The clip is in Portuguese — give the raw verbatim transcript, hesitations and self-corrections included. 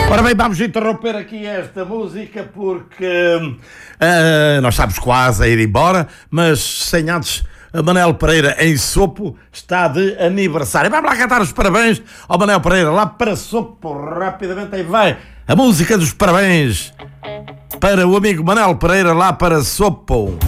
Ora bem, vamos interromper aqui esta música porque uh, nós estamos quase a ir embora, mas sem antes, a Manel Pereira em Sopo está de aniversário. Vamos lá cantar os parabéns ao Manel Pereira, lá para Sopo, rapidamente aí vai a música dos parabéns para o amigo Manel Pereira, lá para Sopo.